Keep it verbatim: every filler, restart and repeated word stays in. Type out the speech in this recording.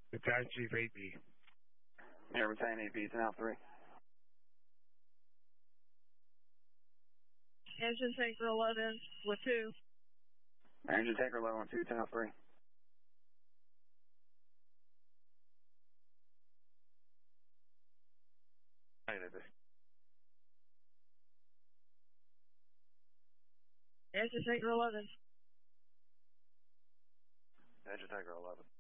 Battalion Chief eight B. Yeah, Battalion eight B, ten out three. Engine tanker eleven with two. Engine tanker eleven with two, ten out three. Engine tanker eleven. Engine tanker eleven.